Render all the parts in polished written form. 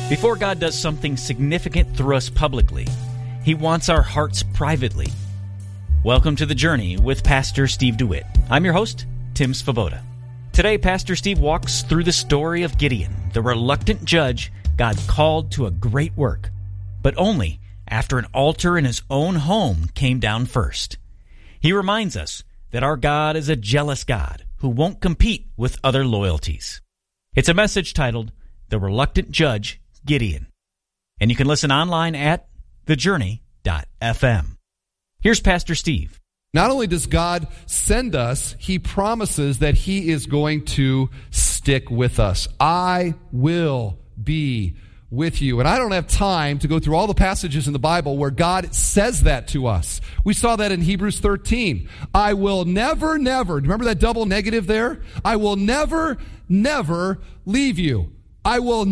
Before God does something significant through us publicly, He wants our hearts privately. Welcome to The Journey with Pastor Steve DeWitt. I'm your host, Tim Svoboda. Today, Pastor Steve walks through the story of Gideon, the reluctant judge God called to a great work, but only after an altar in his own home came down first. He reminds us that our God is a jealous God who won't compete with other loyalties. It's a message titled, The Reluctant Judge, Gideon. And you can listen online at thejourney.fm. Here's Pastor Steve. Not only does God send us, He promises that He is going to stick with us. I will be with you. And I don't have time to go through all the passages in the Bible where God says that to us. We saw that in Hebrews 13. I will never, remember that double negative there? I will never leave you. I will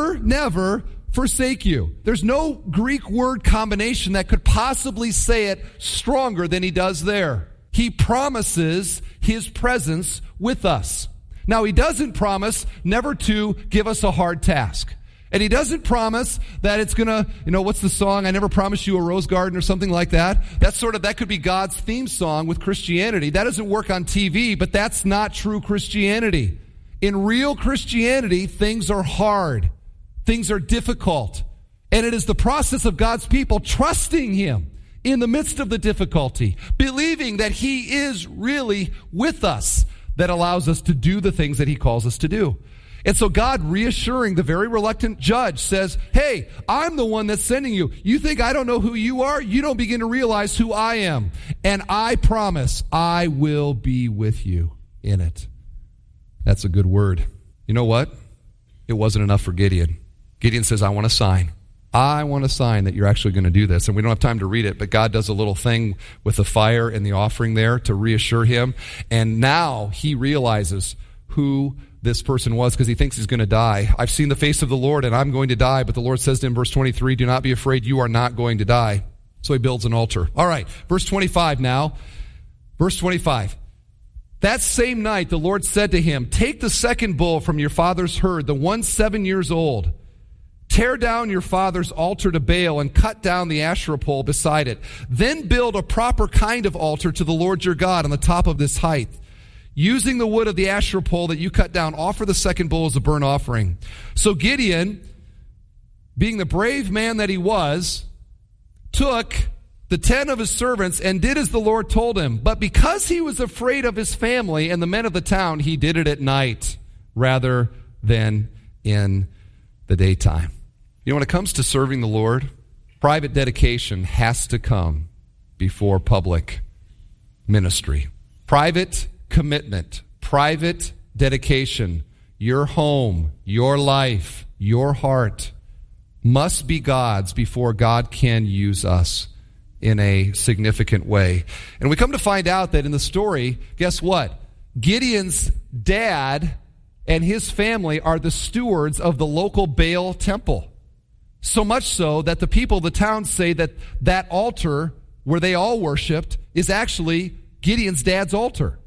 never forsake you. There's no Greek word combination that could possibly say it stronger than He does there. He promises His presence with us. Now, He doesn't promise never to give us a hard task. And He doesn't promise that it's gonna, what's the song? I never promised you a rose garden or something like that. That could be God's theme song with Christianity. That doesn't work on TV, but that's not true Christianity. In real Christianity, things are hard. Things are difficult. And it is the process of God's people trusting Him in the midst of the difficulty, believing that He is really with us, that allows us to do the things that He calls us to do. And so God, reassuring the very reluctant judge, says, hey, I'm the one that's sending you. You think I don't know who you are? You don't begin to realize who I am. And I promise I will be with you in it. That's a good word. You know what? It wasn't enough for Gideon. Gideon says, I want a sign. I want a sign that you're actually going to do this. And we don't have time to read it, but God does a little thing with the fire and the offering there to reassure him. And now he realizes who this person was because he thinks he's going to die. I've seen the face of the Lord and I'm going to die. But the Lord says to him, verse 23, do not be afraid. You are not going to die. So he builds an altar. All right, verse 25 now. Verse 25. That same night, the Lord said to him, take the second bull from your father's herd, the one 7 years old. Tear down your father's altar to Baal and cut down the Asherah pole beside it. Then build a proper kind of altar to the Lord your God on the top of this height. Using the wood of the Asherah pole that you cut down, offer the second bull as a burnt offering. So Gideon, being the brave man that he was, took the 10 of his servants and did as the Lord told him. But because he was afraid of his family and the men of the town, he did it at night rather than in the daytime. You know, when it comes to serving the Lord, private dedication has to come before public ministry. Private commitment, private dedication, your home, your life, your heart must be God's before God can use us in a significant way. And we come to find out that in the story, guess what? Gideon's dad and his family are the stewards of the local Baal temple. So much so that the people of the town say that that altar where they all worshiped is actually Gideon's dad's altar.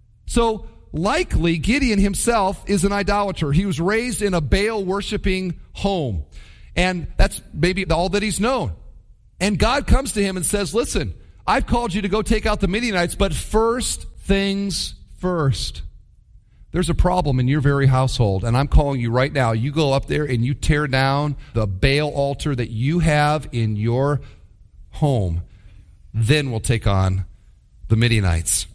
So likely Gideon himself is an idolater. He was raised in a Baal worshiping home. And that's maybe all that he's known. And God comes to him and says, listen, I've called you to go take out the Midianites, but first things first. There's a problem in your very household, and I'm calling you right now. You go up there and you tear down the Baal altar that you have in your home. Then we'll take on the Midianites.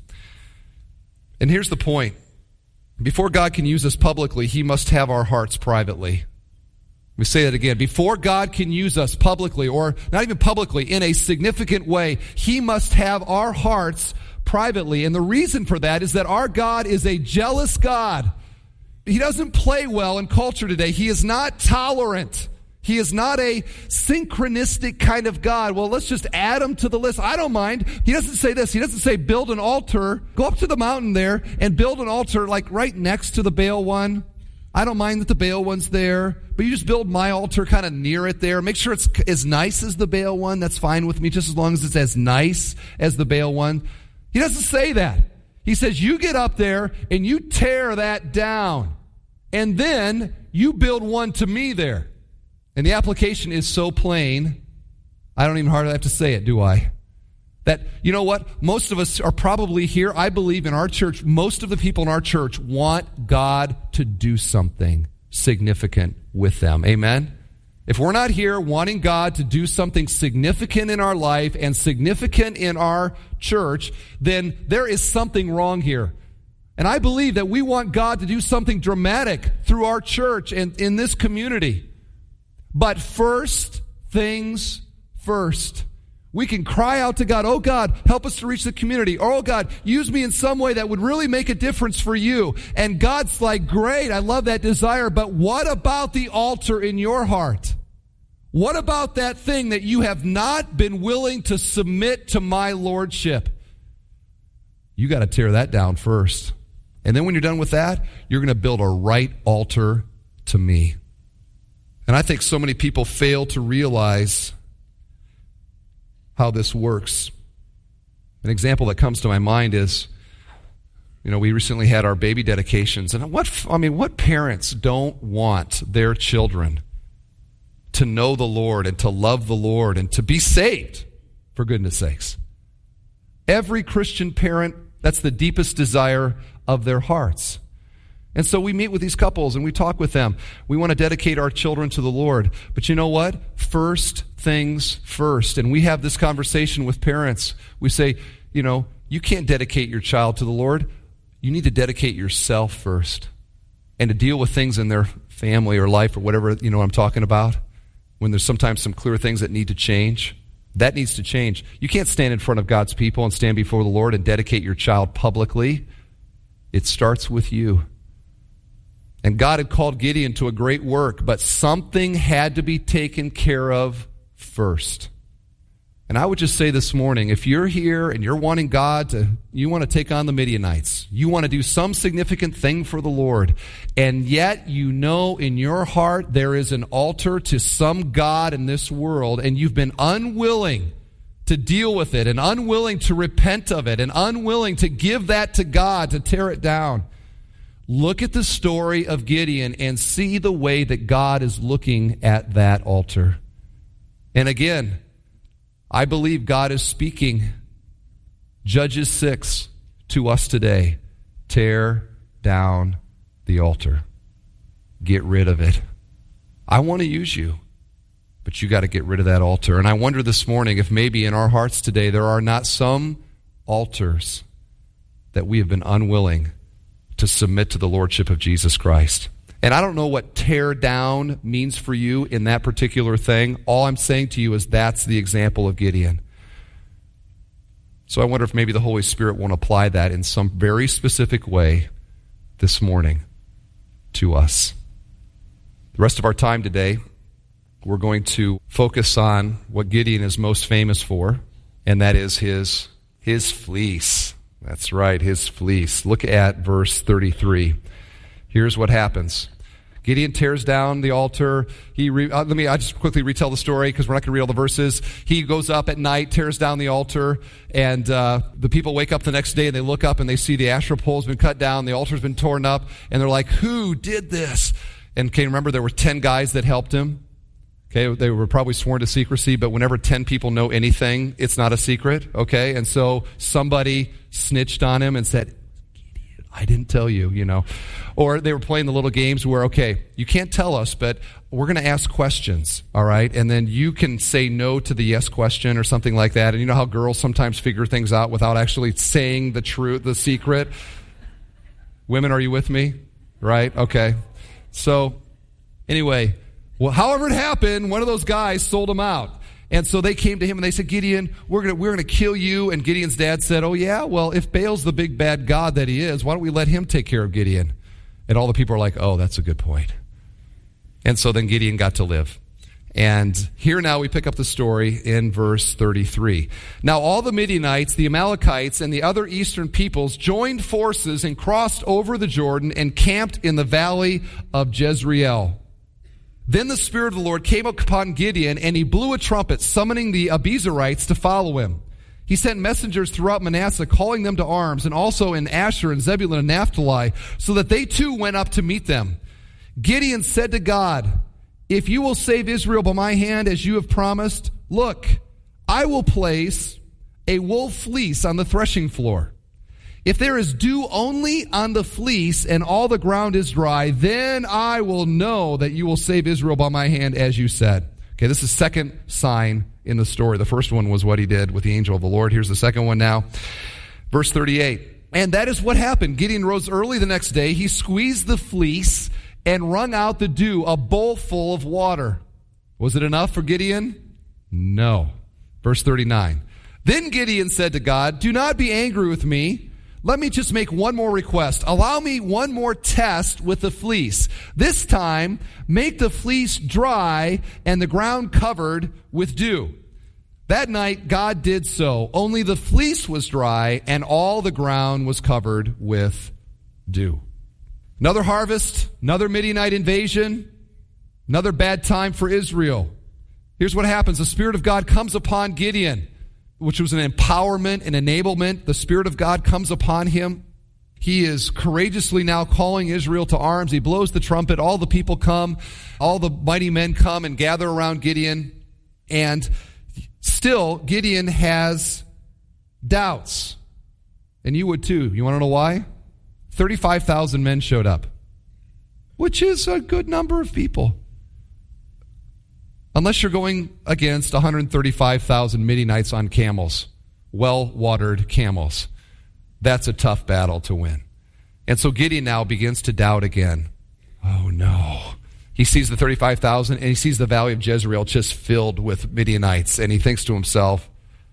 And here's the point. Before God can use us publicly, He must have our hearts privately. Let me say that again. Before God can use us publicly, or not even publicly, in a significant way, He must have our hearts privately. And the reason for that is that our God is a jealous God. He doesn't play well in culture today. He is not tolerant. He is not a synchronistic kind of God. Well, let's just add him to the list. I don't mind. He doesn't say this. He doesn't say build an altar. Go up to the mountain there and build an altar like right next to the Baal one. I don't mind that the Baal one's there, but you just build my altar kind of near it there. Make sure it's as nice as the Baal one. That's fine with me, just as long as it's as nice as the Baal one. He doesn't say that. He says, you get up there and you tear that down, and then you build one to me there. And the application is so plain, I don't even hardly have to say it, do I? That, you know what? Most of us are probably here. I believe in our church, most of the people in our church want God to do something significant with them. Amen? If we're not here wanting God to do something significant in our life and significant in our church, then there is something wrong here. And I believe that we want God to do something dramatic through our church and in this community. But first things first. We can cry out to God, oh God, help us to reach the community. Or, oh God, use me in some way that would really make a difference for you. And God's like, great, I love that desire, but what about the altar in your heart? What about that thing that you have not been willing to submit to my lordship? You got to tear that down first. And then when you're done with that, you're going to build a right altar to me. And I think so many people fail to realize how this works. An example that comes to my mind is, we recently had our baby dedications, and what parents don't want their children to know the Lord and to love the Lord and to be saved, for goodness sakes? Every Christian parent, that's the deepest desire of their hearts. And so we meet with these couples and we talk with them. We want to dedicate our children to the Lord. But you know what? First things first. And we have this conversation with parents. We say, you can't dedicate your child to the Lord. You need to dedicate yourself first. And to deal with things in their family or life or whatever, what I'm talking about. When there's sometimes some clear things that need to change. That needs to change. You can't stand in front of God's people and stand before the Lord and dedicate your child publicly. It starts with you. And God had called Gideon to a great work, but something had to be taken care of first. And I would just say this morning, if you're here and you're wanting God you want to take on the Midianites, you want to do some significant thing for the Lord, and yet in your heart there is an altar to some god in this world, and you've been unwilling to deal with it, and unwilling to repent of it, and unwilling to give that to God, to tear it down. Look at the story of Gideon and see the way that God is looking at that altar. And again, I believe God is speaking Judges 6 to us today. Tear down the altar. Get rid of it. I want to use you, but you got to get rid of that altar. And I wonder this morning if maybe in our hearts today there are not some altars that we have been unwilling to submit to the lordship of Jesus Christ. And I don't know what tear down means for you in that particular thing. All I'm saying to you is that's the example of Gideon. So I wonder if maybe the Holy Spirit won't apply that in some very specific way this morning to us. The rest of our time today, we're going to focus on what Gideon is most famous for, and that is his fleece. That's right, his fleece. Look at verse 33. Here's what happens. Gideon tears down the altar. I just quickly retell the story because we're not going to read all the verses. He goes up at night, tears down the altar, and the people wake up the next day and they look up and they see the Asherah pole's been cut down, the altar's been torn up, and they're like, who did this? And can you remember there were 10 guys that helped him? Okay, they were probably sworn to secrecy, but whenever 10 people know anything, it's not a secret, okay? And so somebody snitched on him and said, I didn't tell you, Or they were playing the little games where, okay, you can't tell us, but we're going to ask questions, all right? And then you can say no to the yes question or something like that. And you know how girls sometimes figure things out without actually saying the truth, the secret? Women, are you with me? Right? Okay. So, anyway, well, however it happened, one of those guys sold him out. And so they came to him and they said, Gideon, we're going to kill you. And Gideon's dad said, oh yeah, well, if Baal's the big bad God that he is, why don't we let him take care of Gideon? And all the people are like, oh, that's a good point. And so then Gideon got to live. And here now we pick up the story in verse 33. Now all the Midianites, the Amalekites, and the other eastern peoples joined forces and crossed over the Jordan and camped in the valley of Jezreel. Then the Spirit of the Lord came upon Gideon, and he blew a trumpet, summoning the Abiezrites to follow him. He sent messengers throughout Manasseh, calling them to arms, and also in Asher and Zebulun and Naphtali, so that they too went up to meet them. Gideon said to God, if you will save Israel by my hand as you have promised, look, I will place a wool fleece on the threshing floor. If there is dew only on the fleece and all the ground is dry, then I will know that you will save Israel by my hand as you said. Okay, this is second sign in the story. The first one was what he did with the angel of the Lord. Here's the second one now. Verse 38. And that is what happened. Gideon rose early the next day. He squeezed the fleece and wrung out the dew, a bowl full of water. Was it enough for Gideon? No. Verse 39. Then Gideon said to God, do not be angry with me. Let me just make one more request. Allow me one more test with the fleece. This time, make the fleece dry and the ground covered with dew. That night, God did so. Only the fleece was dry and all the ground was covered with dew. Another harvest, another Midianite invasion, another bad time for Israel. Here's what happens. The Spirit of God comes upon Gideon, which was an empowerment and enablement. The Spirit of God comes upon him. He is courageously now calling Israel to arms. He blows the trumpet. All the people come. All the mighty men come and gather around Gideon. And still, Gideon has doubts. And you would too. You want to know why? 35,000 men showed up, which is a good number of people. Unless you're going against 135,000 Midianites on camels, well-watered camels. That's a tough battle to win. And so Gideon now begins to doubt again. Oh no. He sees the 35,000 and he sees the valley of Jezreel just filled with Midianites. And he thinks to himself,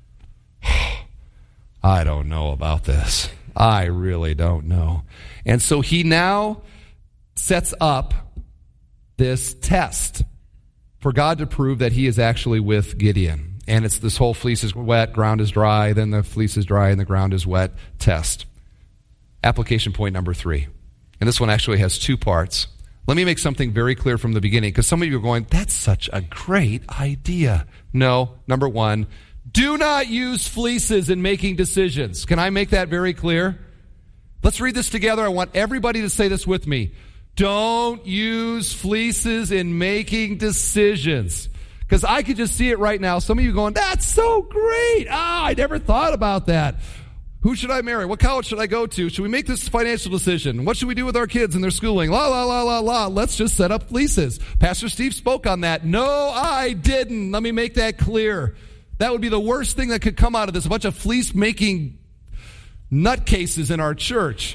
I don't know about this. I really don't know. And so he now sets up this test for God to prove that he is actually with Gideon. And it's this whole fleece is wet, ground is dry, then the fleece is dry and the ground is wet test. Application point number 3. And this one actually has 2 parts. Let me make something very clear from the beginning, because some of you are going, that's such a great idea. No, number 1, do not use fleeces in making decisions. Can I make that very clear? Let's read this together. I want everybody to say this with me. Don't use fleeces in making decisions. Because I could just see it right now. Some of you going, that's so great. I never thought about that. Who should I marry? What college should I go to? Should we make this financial decision? What should we do with our kids and their schooling? La, la, la, la, la. Let's just set up fleeces. Pastor Steve spoke on that. No, I didn't. Let me make that clear. That would be the worst thing that could come out of this. A bunch of fleece-making nutcases in our church.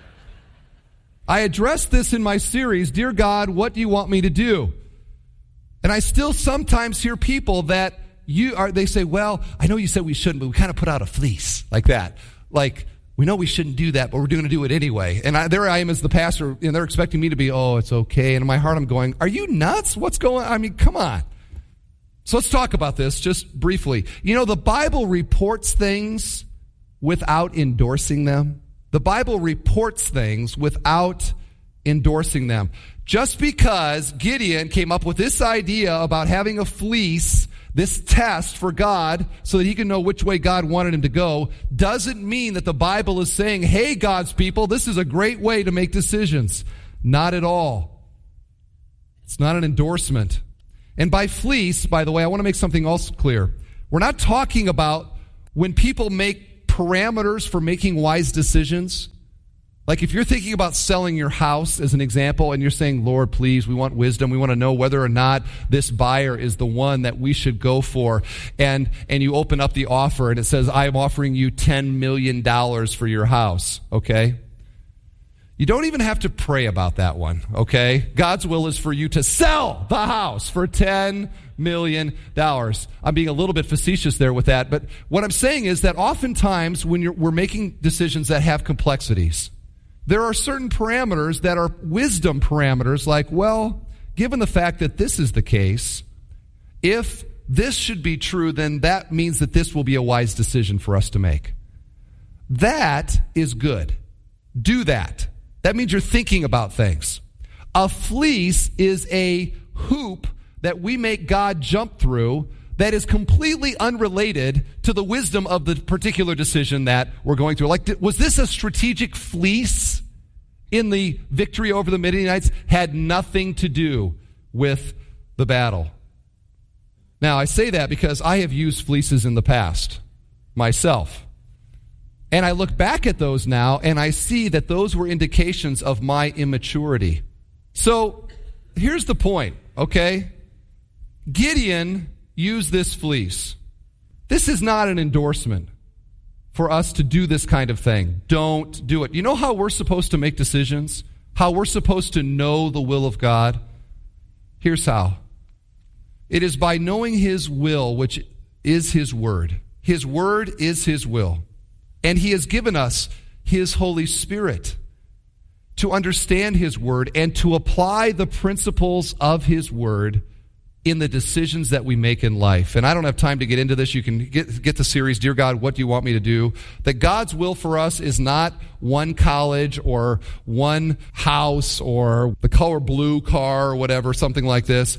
I addressed this in my series, Dear God, What Do You Want Me to Do? And I still sometimes hear people that they say, well, I know you said we shouldn't, but we kind of put out a fleece like that. Like, we know we shouldn't do that, but we're going to do it anyway. And there I am as the pastor, and they're expecting me to be, oh, it's okay. And in my heart I'm going, are you nuts? What's going on? I mean, come on. So let's talk about this just briefly. You know, the Bible reports things without endorsing them. The Bible reports things without endorsing them. Just because Gideon came up with this idea about having a fleece, this test for God, so that he can know which way God wanted him to go, doesn't mean that the Bible is saying, hey, God's people, this is a great way to make decisions. Not at all. It's not an endorsement. And by fleece, by the way, I want to make something else clear. We're not talking about when people make parameters for making wise decisions. Like if you're thinking about selling your house as an example and you're saying, Lord, please, we want wisdom. We want to know whether or not this buyer is the one that we should go for. And you open up the offer and it says, I'm offering you $10 million for your house. Okay? You don't even have to pray about that one. Okay? God's will is for you to sell the house for $10 million. I'm being a little bit facetious there with that. But what I'm saying is that oftentimes when we're making decisions that have complexities, there are certain parameters that are wisdom parameters, like, well, given the fact that this is the case, if this should be true, then that means that this will be a wise decision for us to make. That is good. Do that. That means you're thinking about things. A fleece is a hoop that we make God jump through that is completely unrelated to the wisdom of the particular decision that we're going through. Like, was this a strategic fleece in the victory over the Midianites? Had nothing to do with the battle. Now, I say that because I have used fleeces in the past myself. And I look back at those now, and I see that those were indications of my immaturity. So, here's the point, okay? Gideon used this fleece. This is not an endorsement for us to do this kind of thing. Don't do it. You know how we're supposed to make decisions? How we're supposed to know the will of God? Here's how. It is by knowing His will, which is His Word. His Word is His will. And He has given us His Holy Spirit to understand His Word and to apply the principles of His Word in the decisions that we make in life. And I don't have time to get into this. You can get the series, Dear God, What Do You Want Me to Do? That God's will for us is not one college or one house or the color blue car or whatever, something like this.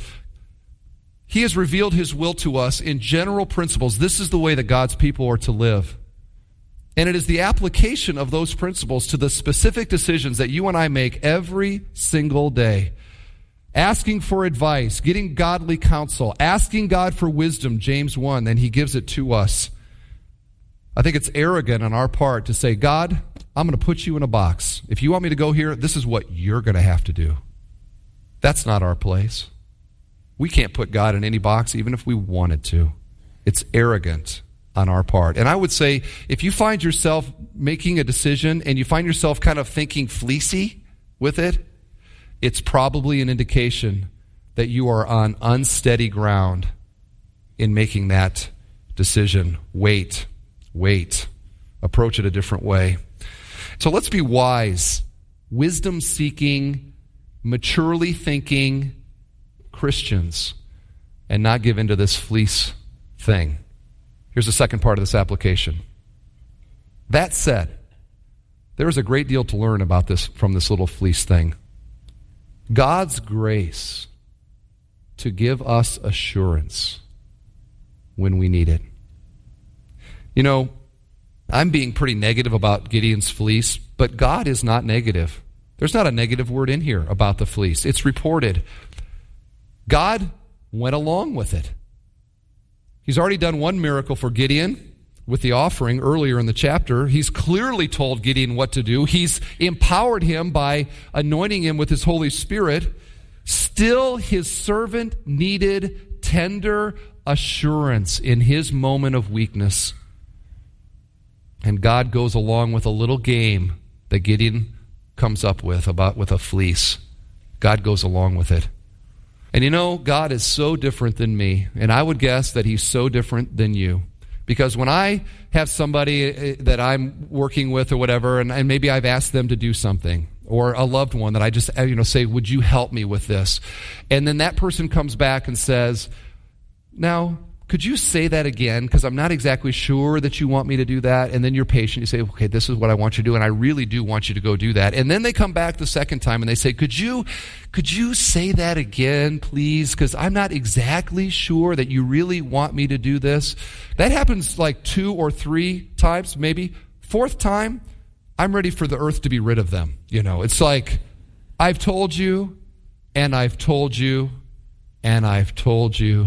He has revealed His will to us in general principles. This is the way that God's people are to live. And it is the application of those principles to the specific decisions that you and I make every single day. Asking for advice, getting godly counsel, asking God for wisdom, James 1, and He gives it to us. I think it's arrogant on our part to say, God, I'm going to put you in a box. If you want me to go here, this is what you're going to have to do. That's not our place. We can't put God in any box, even if we wanted to. It's arrogant on our part. And I would say, if you find yourself making a decision and you find yourself kind of thinking fleecy with it, it's probably an indication that you are on unsteady ground in making that decision. Wait. Approach it a different way. So let's be wise, wisdom-seeking, maturely thinking Christians and not give into this fleece thing. Here's the second part of this application. That said, there is a great deal to learn about this from this little fleece thing. God's grace to give us assurance when we need it. You know, I'm being pretty negative about Gideon's fleece, but God is not negative. There's not a negative word in here about the fleece. It's reported. God went along with it. He's already done one miracle for Gideon with the offering earlier in the chapter. He's clearly told Gideon what to do. He's empowered him by anointing him with His Holy Spirit. Still, his servant needed tender assurance in his moment of weakness. And God goes along with a little game that Gideon comes up with a fleece. God goes along with it. And you know, God is so different than me, and I would guess that He's so different than you. Because when I have somebody that I'm working with or whatever, and maybe I've asked them to do something, or a loved one that I just say, would you help me with this? And then that person comes back and says, now, could you say that again? Because I'm not exactly sure that you want me to do that. And then you're patient. You say, okay, this is what I want you to do, and I really do want you to go do that. And then they come back the second time and they say, could you say that again, please? Because I'm not exactly sure that you really want me to do this. That happens like 2 or 3 times, maybe. 4th time, I'm ready for the earth to be rid of them. You know, it's like, I've told you, and I've told you, and I've told you,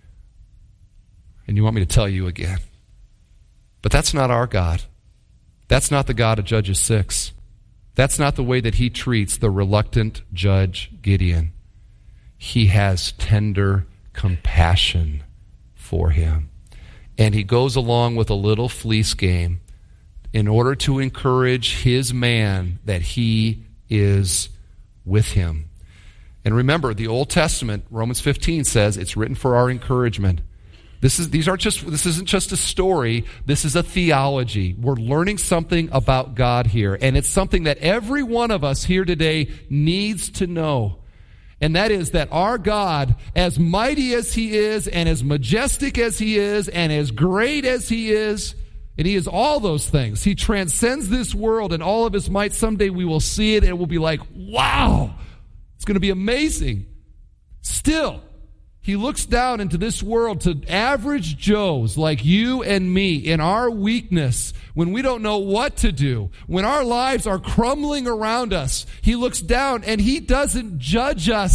and you want me to tell you again. But that's not our God. That's not the God of Judges 6. That's not the way that He treats the reluctant judge Gideon. He has tender compassion for him. And He goes along with a little fleece game in order to encourage His man that He is with him. And remember, the Old Testament, Romans 15 says, it's written for our encouragement. This isn't just a story. This is a theology. We're learning something about God here. And it's something that every one of us here today needs to know. And that is that our God, as mighty as He is, and as majestic as He is, and as great as He is, and He is all those things. He transcends this world and all of His might. Someday we will see it and we'll be like, wow, it's going to be amazing. Still, He looks down into this world to average Joes like you and me in our weakness, when we don't know what to do, when our lives are crumbling around us. He looks down and He doesn't judge us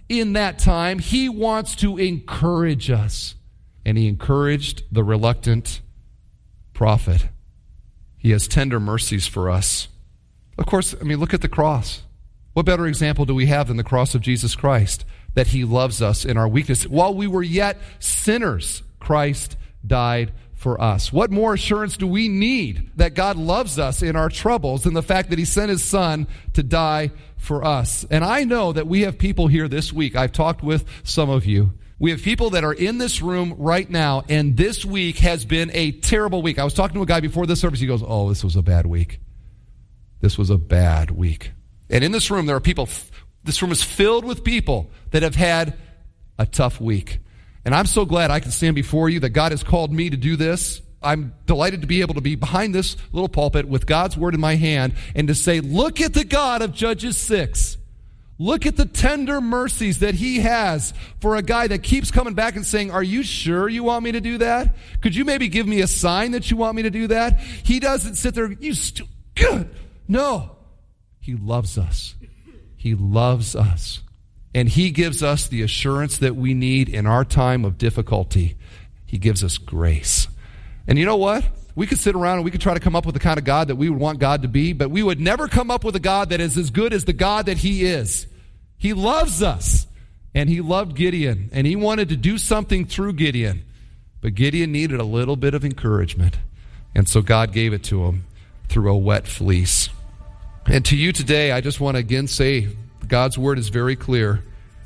in that time. He wants to encourage us. And he encouraged the reluctant prophet. He has tender mercies for us. Of course, look at the cross. What better example do we have than the cross of Jesus Christ? That he loves us in our weakness. While we were yet sinners, Christ died for us. What more assurance do we need that God loves us in our troubles than the fact that he sent his son to die for us? And I know that we have people here this week. I've talked with some of you. We have people that are in this room right now, and this week has been a terrible week. I was talking to a guy before this service. He goes, "Oh, this was a bad week. This was a bad week." And in this room, there are people, this room is filled with people that have had a tough week. And I'm so glad I can stand before you that God has called me to do this. I'm delighted to be able to be behind this little pulpit with God's word in my hand and to say, look at the God of Judges 6. Look at the tender mercies that he has for a guy that keeps coming back and saying, "Are you sure you want me to do that? Could you maybe give me a sign that you want me to do that?" He doesn't sit there, good. No. He loves us. He loves us. And he gives us the assurance that we need in our time of difficulty. He gives us grace. And you know what? We could sit around and we could try to come up with the kind of God that we would want God to be, but we would never come up with a God that is as good as the God that he is. He loves us. And he loved Gideon. And he wanted to do something through Gideon. But Gideon needed a little bit of encouragement. And so God gave it to him through a wet fleece. And to you today, I just want to again say, God's word is very clear.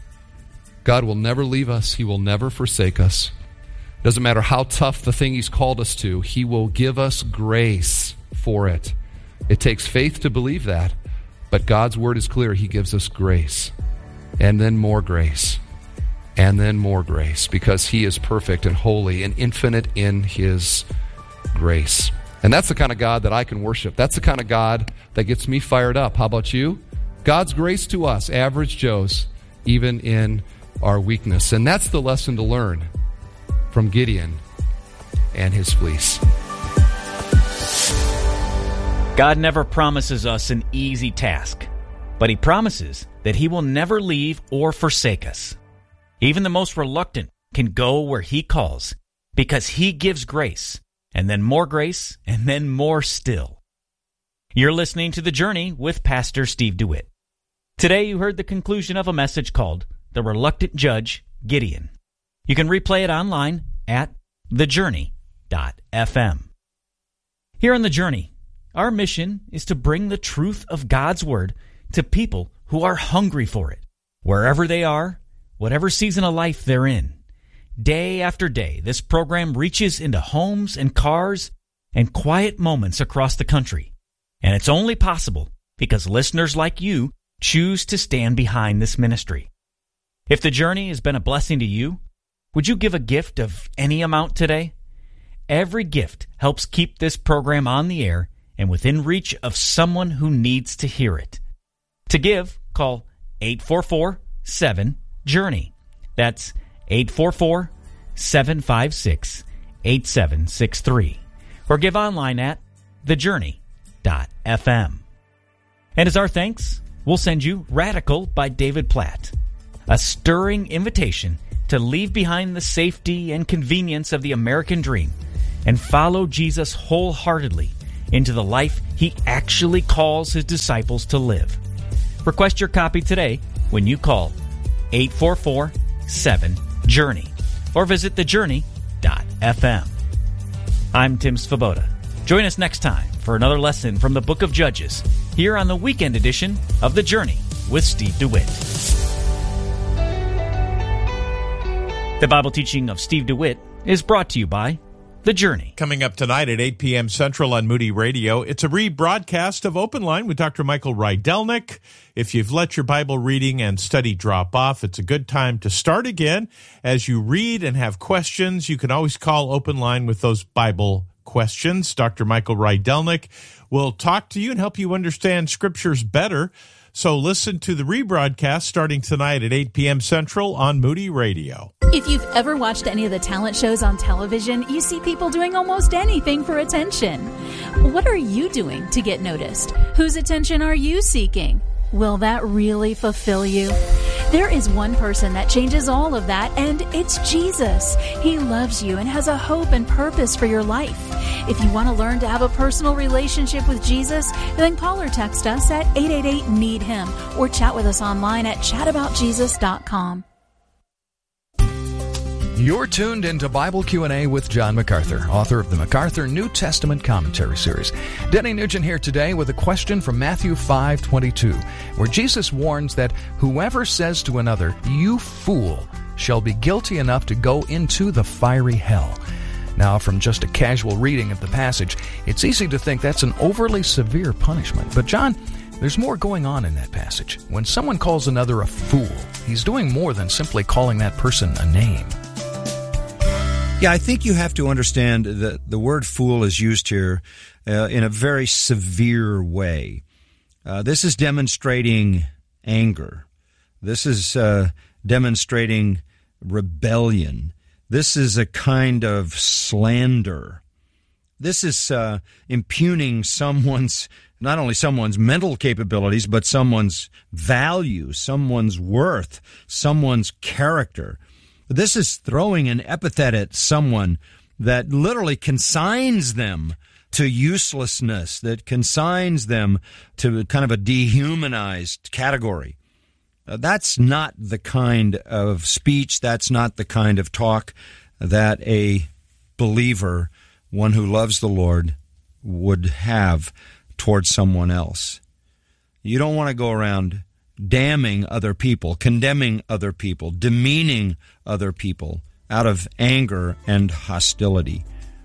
God will never leave us. He will never forsake us. Doesn't matter how tough the thing he's called us to, he will give us grace for it. It takes faith to believe that, but God's word is clear. He gives us grace, and then more grace, and then more grace, because he is perfect and holy and infinite in his grace. And that's the kind of God that I can worship. That's the kind of God that gets me fired up. How about you? God's grace to us, average Joes, even in our weakness. And that's the lesson to learn from Gideon and his fleece. God never promises us an easy task, but he promises that he will never leave or forsake us. Even the most reluctant can go where he calls, because he gives grace, and then more grace, and then more still. You're listening to The Journey with Pastor Steve DeWitt. Today you heard the conclusion of a message called The Reluctant Judge, Gideon. You can replay it online at thejourney.fm. Here on The Journey, our mission is to bring the truth of God's Word to people who are hungry for it, wherever they are, whatever season of life they're in. Day after day, this program reaches into homes and cars and quiet moments across the country. And it's only possible because listeners like you choose to stand behind this ministry. If The Journey has been a blessing to you, would you give a gift of any amount today? Every gift helps keep this program on the air and within reach of someone who needs to hear it. To give, call 844-7-JOURNEY. That's 844-756-8763. Or give online at thejourney.fm. And as our thanks, we'll send you Radical by David Platt, a stirring invitation to leave behind the safety and convenience of the American dream and follow Jesus wholeheartedly into the life he actually calls his disciples to live. Request your copy today when you call 844-7-JOURNEY or visit thejourney.fm. I'm Tim Svoboda. Join us next time for another lesson from the book of Judges here on the weekend edition of The Journey with Steve DeWitt. The Bible teaching of Steve DeWitt is brought to you by The Journey. Coming up tonight at 8 p.m. Central on Moody Radio, it's a rebroadcast of Open Line with Dr. Michael Rydelnik. If you've let your Bible reading and study drop off, it's a good time to start again. As you read and have questions, you can always call Open Line with those Bible questions. Dr. Michael Rydelnik will talk to you and help you understand Scriptures better. So listen to the rebroadcast starting tonight at 8 p.m. Central on Moody Radio. If you've ever watched any of the talent shows on television, you see people doing almost anything for attention. What are you doing to get noticed? Whose attention are you seeking? Will that really fulfill you? There is one person that changes all of that, and it's Jesus. He loves you and has a hope and purpose for your life. If you want to learn to have a personal relationship with Jesus, then call or text us at 888-NEED-HIM or chat with us online at chataboutjesus.com. You're tuned into Bible Q&A with John MacArthur, author of the MacArthur New Testament Commentary Series. Denny Nugent here today with a question from Matthew 5:22, where Jesus warns that whoever says to another, "You fool," shall be guilty enough to go into the fiery hell. Now, from just a casual reading of the passage, it's easy to think that's an overly severe punishment. But John, there's more going on in that passage. When someone calls another a fool, he's doing more than simply calling that person a name. Yeah, I think you have to understand that the word fool is used here in a very severe way. This is demonstrating anger. This is demonstrating rebellion. This is a kind of slander. This is impugning someone's, not only someone's mental capabilities, but someone's value, someone's worth, someone's character. This is throwing an epithet at someone that literally consigns them to uselessness, that consigns them to kind of a dehumanized category. That's not the kind of speech, that's not the kind of talk that a believer, one who loves the Lord, would have towards someone else. You don't want to go around damning other people, condemning other people, demeaning other people out of anger and hostility.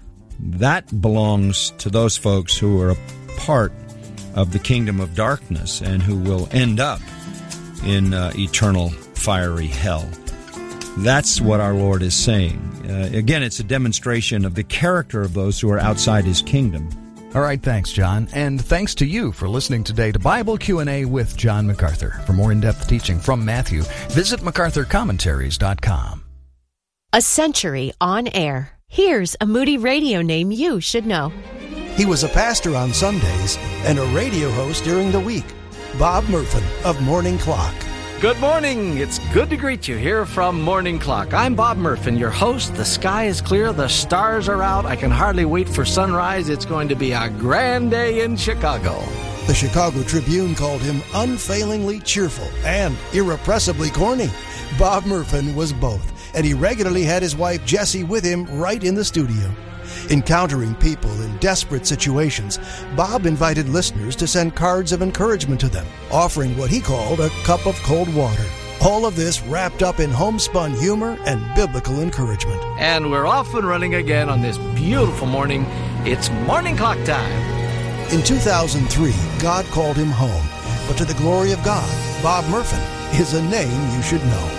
That belongs to those folks who are a part of the kingdom of darkness and who will end up in eternal fiery hell. That's what our Lord is saying. Again, it's a demonstration of the character of those who are outside His kingdom. All right, thanks, John. And thanks to you for listening today to Bible Q&A with John MacArthur. For more in-depth teaching from Matthew, visit MacArthurCommentaries.com. A century on air. Here's a Moody radio name you should know. He was a pastor on Sundays and a radio host during the week. Bob Murphin of Morning Clock. Good morning. It's good to greet you here from Morning Clock. I'm Bob Murphin, your host. The sky is clear. The stars are out. I can hardly wait for sunrise. It's going to be a grand day in Chicago. The Chicago Tribune called him unfailingly cheerful and irrepressibly corny. Bob Murphin was both, and he regularly had his wife Jessie with him right in the studio. Encountering people in desperate situations, Bob invited listeners to send cards of encouragement to them, offering what he called a cup of cold water. All of this wrapped up in homespun humor and biblical encouragement. And we're off and running again on this beautiful morning. It's Morning Clock time. In 2003, God called him home. But to the glory of God, Bob Murphin is a name you should know.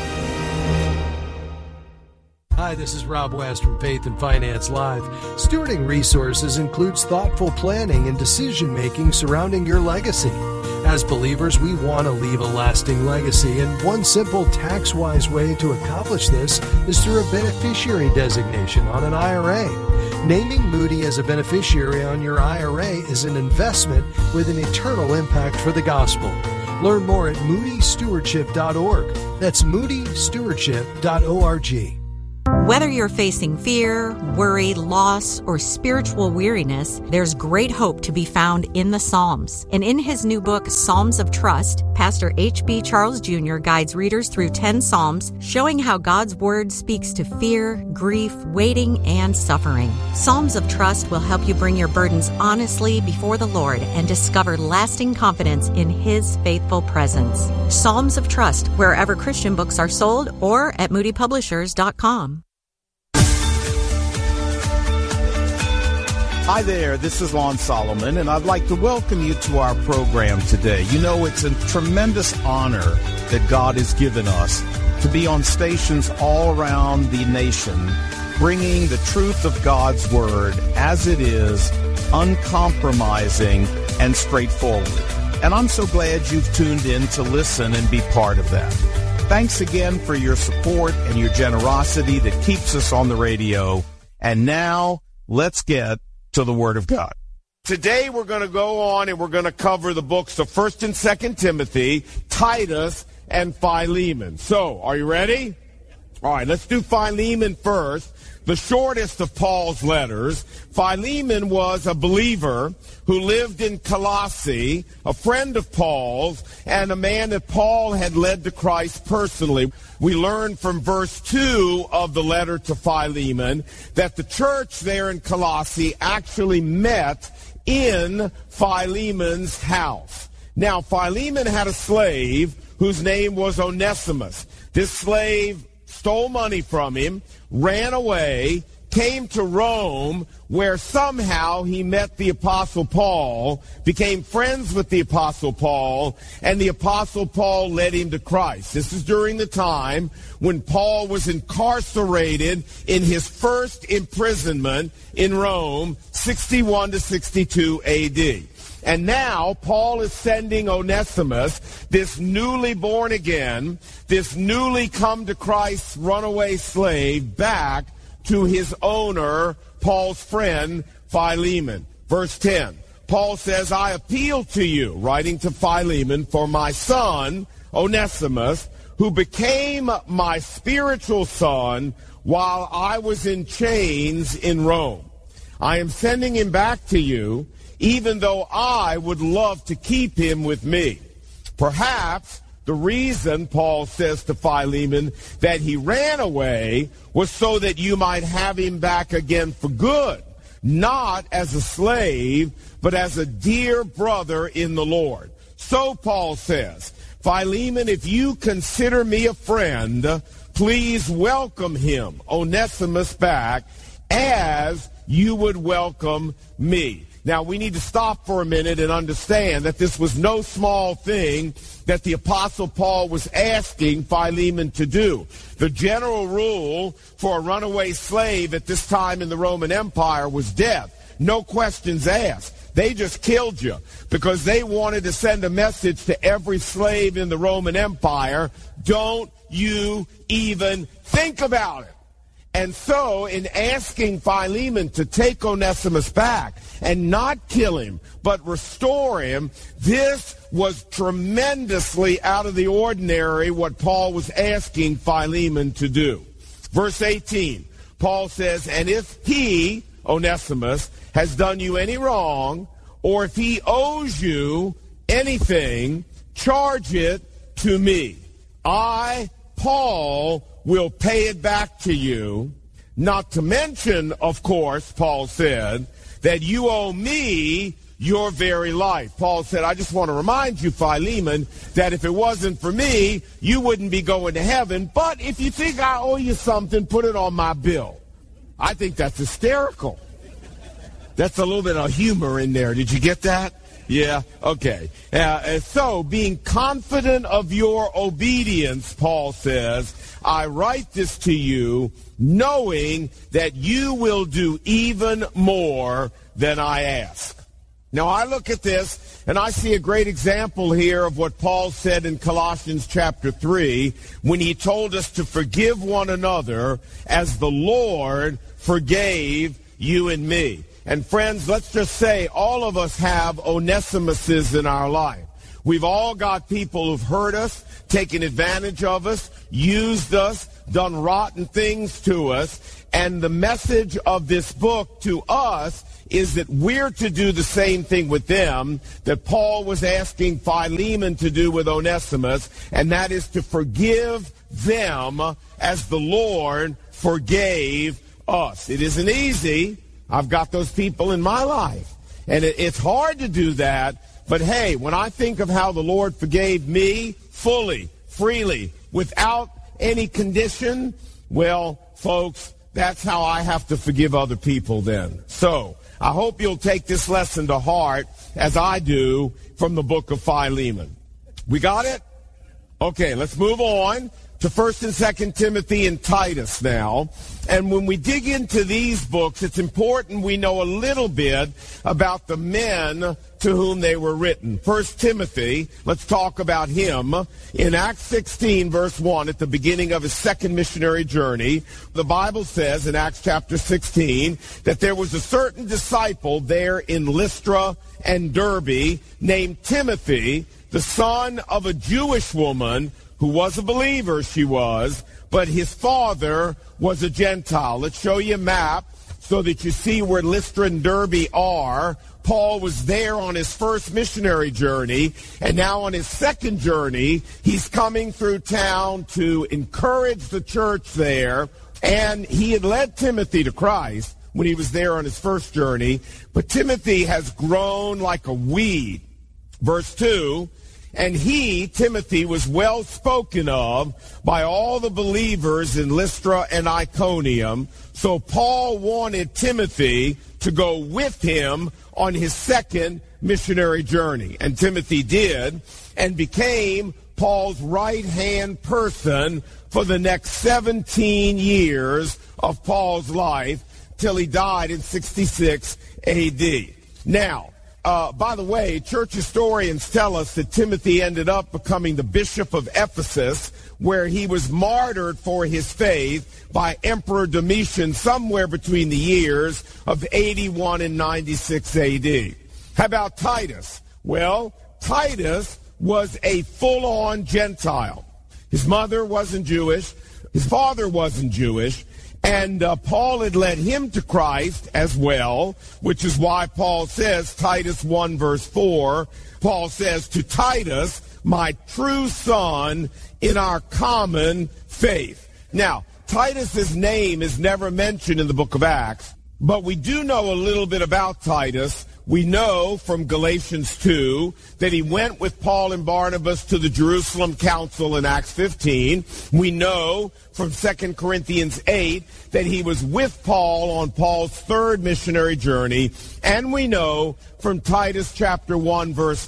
Hi, this is Rob West from Faith and Finance Live. Stewarding resources includes thoughtful planning and decision-making surrounding your legacy. As believers, we want to leave a lasting legacy, and one simple tax-wise way to accomplish this is through a beneficiary designation on an IRA. Naming Moody as a beneficiary on your IRA is an investment with an eternal impact for the gospel. Learn more at moodystewardship.org. That's moodystewardship.org. Whether you're facing fear, worry, loss, or spiritual weariness, there's great hope to be found in the Psalms. And in his new book, Psalms of Trust, Pastor H.B. Charles Jr. guides readers through 10 Psalms, showing how God's Word speaks to fear, grief, waiting, and suffering. Psalms of Trust will help you bring your burdens honestly before the Lord and discover lasting confidence in His faithful presence. Psalms of Trust, wherever Christian books are sold, or at moodypublishers.com. Hi there, this is Lon Solomon, and I'd like to welcome you to our program today. You know, it's a tremendous honor that God has given us to be on stations all around the nation, bringing the truth of God's Word as it is, uncompromising and straightforward. And I'm so glad you've tuned in to listen and be part of that. Thanks again for your support and your generosity that keeps us on the radio. And now, let's get to the Word of God. Today we're going to go on and we're going to cover the books of 1st and 2nd Timothy, Titus, and Philemon. So, are you ready? All right, let's do Philemon first, the shortest of Paul's letters. Philemon was a believer who lived in Colossae, a friend of Paul's, and a man that Paul had led to Christ personally. We learn from verse 2 of the letter to Philemon that the church there in Colossae actually met in Philemon's house. Now, Philemon had a slave whose name was Onesimus. This slave stole money from him, ran away, came to Rome, where somehow he met the Apostle Paul, became friends with the Apostle Paul, and the Apostle Paul led him to Christ. This is during the time when Paul was incarcerated in his first imprisonment in Rome, 61 to 62 A.D. And now Paul is sending Onesimus, this newly born again, this newly come to Christ runaway slave, back to his owner, Paul's friend, Philemon. Verse 10, Paul says, I appeal to you, writing to Philemon, for my son, Onesimus, who became my spiritual son while I was in chains in Rome. I am sending him back to you, even though I would love to keep him with me. Perhaps the reason, Paul says to Philemon, that he ran away was so that you might have him back again for good, not as a slave, but as a dear brother in the Lord. So Paul says, Philemon, if you consider me a friend, please welcome him, Onesimus, back as you would welcome me. Now, we need to stop for a minute and understand that this was no small thing that the Apostle Paul was asking Philemon to do. The general rule for a runaway slave at this time in the Roman Empire was death. No questions asked. They just killed you because they wanted to send a message to every slave in the Roman Empire, don't you even think about it. And so, in asking Philemon to take Onesimus back and not kill him, but restore him, this was tremendously out of the ordinary what Paul was asking Philemon to do. Verse 18, Paul says, and if he, Onesimus, has done you any wrong, or if he owes you anything, charge it to me. I, Paul, will pay it back to you. Not to mention, of course, Paul said, that you owe me your very life. Paul said, I just want to remind you, Philemon, that if it wasn't for me, you wouldn't be going to heaven. But if you think I owe you something, put it on my bill. I think that's hysterical. That's a little bit of humor in there. Did you get that? Yeah, okay. So, being confident of your obedience, Paul says, I write this to you knowing that you will do even more than I ask. Now, I look at this, and I see a great example here of what Paul said in Colossians chapter 3 when he told us to forgive one another as the Lord forgave you and me. And friends, let's just say all of us have Onesimuses in our life. We've all got people who've hurt us, taken advantage of us, used us, done rotten things to us. And the message of this book to us is that we're to do the same thing with them that Paul was asking Philemon to do with Onesimus, and that is to forgive them as the Lord forgave us. It isn't easy. I've got those people in my life. And it's hard to do that. But hey, when I think of how the Lord forgave me fully, freely, without any condition, well, folks, that's how I have to forgive other people then. So, I hope you'll take this lesson to heart as I do from the book of Philemon. We got it? Okay, let's move on. to 1st and 2nd Timothy and Titus now. And when we dig into these books, it's important we know a little bit about the men to whom they were written. 1 Timothy, let's talk about him. In Acts 16, verse 1, at the beginning of his second missionary journey, the Bible says in Acts chapter 16 that there was a certain disciple there in Lystra and Derbe named Timothy, the son of a Jewish woman who was a believer, she was, but his father was a Gentile. Let's show you a map so that you see where Lystra and Derbe are. Paul was there on his first missionary journey, and now on his second journey, he's coming through town to encourage the church there, and he had led Timothy to Christ when he was there on his first journey, but Timothy has grown like a weed. Verse 2, and he, Timothy, was well spoken of by all the believers in Lystra and Iconium. So Paul wanted Timothy to go with him on his second missionary journey. And Timothy did, and became Paul's right-hand person for the next 17 years of Paul's life till he died in 66 A.D. Now, by the way, church historians tell us that Timothy ended up becoming the bishop of Ephesus, where he was martyred for his faith by Emperor Domitian somewhere between the years of 81 and 96 A.D. How about Titus? Well, Titus was a full-on Gentile. His mother wasn't Jewish. His father wasn't Jewish. And Paul had led him to Christ as well, which is why Paul says, Titus 1 verse 4, Paul says, to Titus, my true son in our common faith. Now, Titus's name is never mentioned in the book of Acts, but we do know a little bit about Titus. We know from Galatians 2 that he went with Paul and Barnabas to the Jerusalem Council in Acts 15. We know from 2 Corinthians 8 that he was with Paul on Paul's third missionary journey. And we know from Titus chapter 1 verse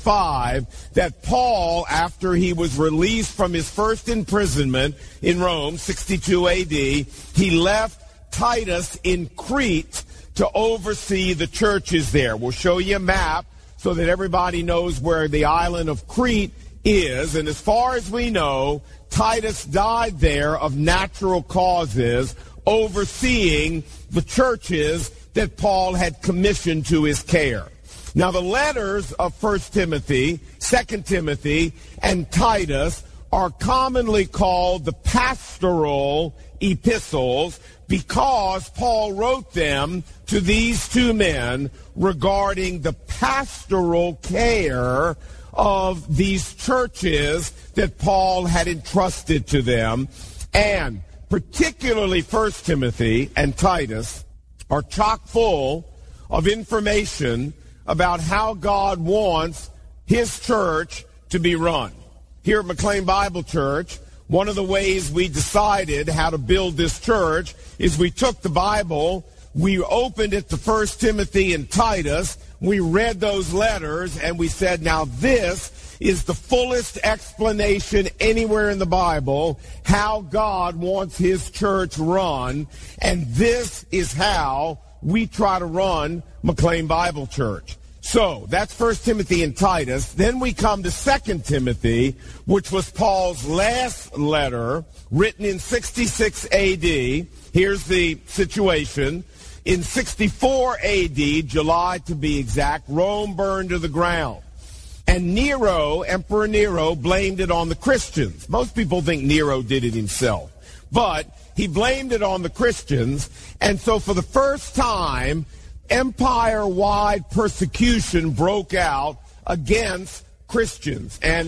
5 that Paul, after he was released from his first imprisonment in Rome, 62 AD, he left Titus in Crete to oversee the churches there. We'll show you a map so that everybody knows where the island of Crete is. And as far as we know, Titus died there of natural causes, overseeing the churches that Paul had commissioned to his care. Now, the letters of 1 Timothy, 2 Timothy, and Titus are commonly called the pastoral epistles because Paul wrote them to these two men regarding the pastoral care of these churches that Paul had entrusted to them. And particularly 1 Timothy and Titus are chock full of information about how God wants his church to be run. Here at McLean Bible Church, one of the ways we decided how to build this church is we took the Bible, we opened it to 1 Timothy and Titus, we read those letters, and we said, now this is the fullest explanation anywhere in the Bible how God wants his church run, and this is how we try to run McLean Bible Church. So, that's 1 Timothy and Titus. Then we come to 2 Timothy, which was Paul's last letter, written in 66 A.D. Here's the situation. In 64 A.D., July to be exact, Rome burned to the ground. And Nero, Emperor Nero, blamed it on the Christians. Most people think Nero did it himself. But he blamed it on the Christians. And so for the first time, empire-wide persecution broke out against Christians. And